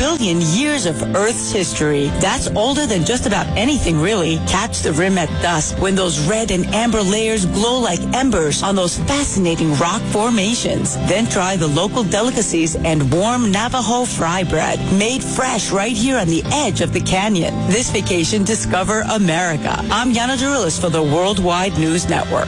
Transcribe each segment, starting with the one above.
billion years of Earth's history. That's older than just about anything, really. Catch the rim at dusk when those red and amber layers glow like embers on those fascinating rock formations. Then try the local delicacies and warm Navajo fry bread, made fresh right here on the edge of the canyon. This vacation, discover America. I'm Yana Durilis for the Worldwide News Network.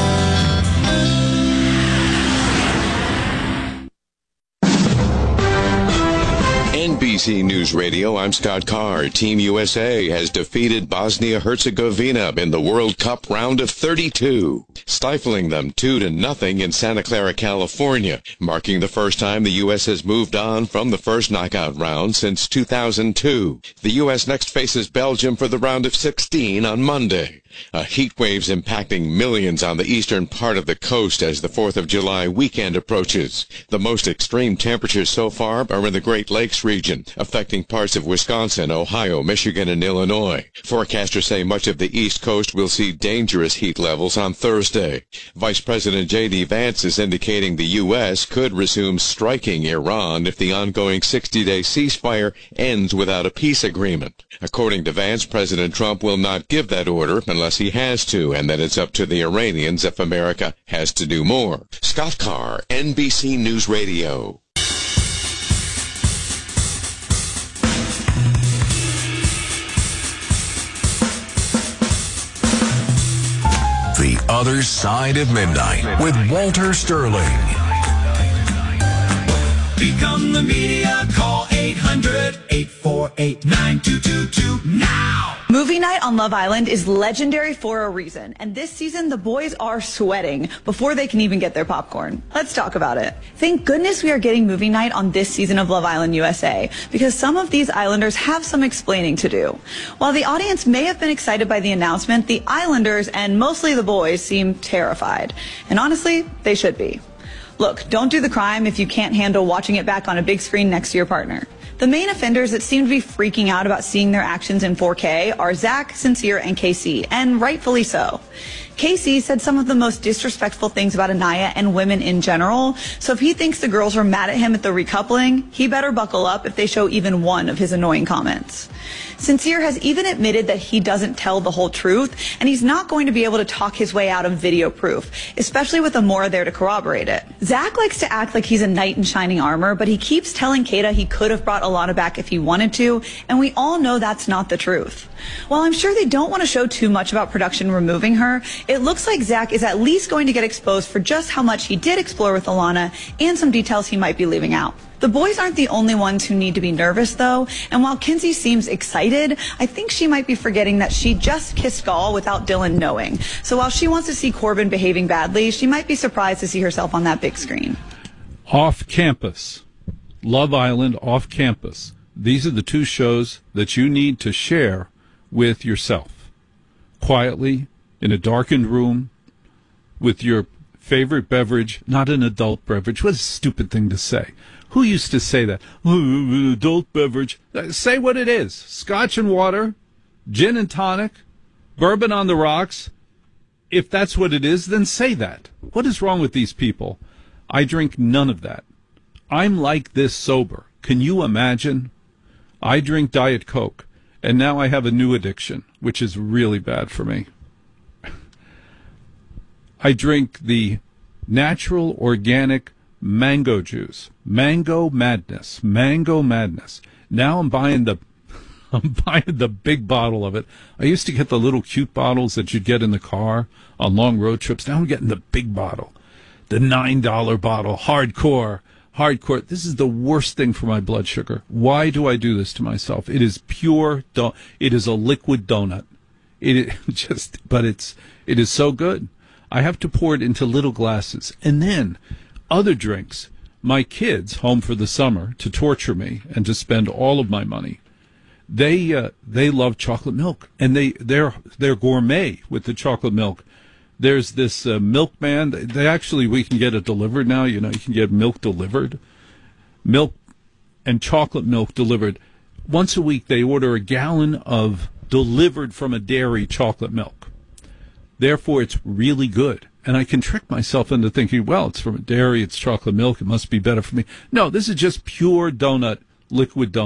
NBC News Radio, I'm Scott Carr. Team USA has defeated Bosnia-Herzegovina in the World Cup round of 32, stifling them 2-0 in Santa Clara, California, marking the first time the U.S. has moved on from the first knockout round since 2002. The U.S. next faces Belgium for the round of 16 on Monday. A heat wave's impacting millions on the eastern part of the coast as the 4th of July weekend approaches. The most extreme temperatures so far are in the Great Lakes region, affecting parts of Wisconsin, Ohio, Michigan, and Illinois. Forecasters say much of the East Coast will see dangerous heat levels on Thursday. Vice President J.D. Vance is indicating the U.S. could resume striking Iran if the ongoing 60-day ceasefire ends without a peace agreement. According to Vance, President Trump will not give that order unless he has to, and that it's up to the Iranians if America has to do more. Scott Carr, NBC News Radio. The Other Side of Midnight with Walter Sterling. Become the media. Call 800-848-9222 now. Movie night on Love Island is legendary for a reason, and this season the boys are sweating before they can even get their popcorn. Let's talk about it. Thank goodness we are getting movie night on this season of Love Island USA, because some of these Islanders have some explaining to do. While the audience may have been excited by the announcement, the Islanders, and mostly the boys, seem terrified. And honestly, they should be. Look, don't do the crime if you can't handle watching it back on a big screen next to your partner. The main offenders that seem to be freaking out about seeing their actions in 4K are Zach, Sincere, and KC, and rightfully so. KC said some of the most disrespectful things about Anaya and women in general, so if he thinks the girls were mad at him at the recoupling, he better buckle up if they show even one of his annoying comments. Sincere has even admitted that he doesn't tell the whole truth, and he's not going to be able to talk his way out of video proof, especially with Amora there to corroborate it. Zach likes to act like he's a knight in shining armor, but he keeps telling Kata he could have brought Alana back if he wanted to, and we all know that's not the truth. While I'm sure they don't want to show too much about production removing her, it looks like Zach is at least going to get exposed for just how much he did explore with Alana and some details he might be leaving out. The boys aren't the only ones who need to be nervous, though, and while Kinsey seems excited, I think she might be forgetting that she just kissed Gaul without Dylan knowing. So while she wants to see Corbin behaving badly, she might be surprised to see herself on that big screen. Off campus. Love Island off campus. These are the two shows that you need to share with yourself. Quietly, in a darkened room, with your favorite beverage, not an adult beverage. What a stupid thing to say. Who used to say that? Oh, adult beverage. Say what it is. Scotch and water, gin and tonic, bourbon on the rocks. If that's what it is, then say that. What is wrong with these people? I drink none of that. I'm like this sober. Can you imagine? I drink Diet Coke, and now I have a new addiction, which is really bad for me. I drink the natural, organic mango juice. Mango Madness. Mango Madness. Now I'm buying the big bottle of it. I used to get the little cute bottles that you'd get in the car on long road trips. Now I'm getting the big bottle. The $9 bottle. Hardcore. This is the worst thing for my blood sugar. Why do I do this to myself? It is pure. It is a liquid donut. It is so good. I have to pour it into little glasses. And then other drinks. My kids, home for the summer to torture me and to spend all of my money, they love chocolate milk, and they're gourmet with the chocolate milk. There's this milkman. We can get it delivered now. You can get milk delivered, milk and chocolate milk delivered. Once a week, they order a gallon of delivered from a dairy chocolate milk. Therefore, it's really good. And I can trick myself into thinking, well, it's from a dairy, it's chocolate milk, it must be better for me. No, this is just pure donut, liquid donut.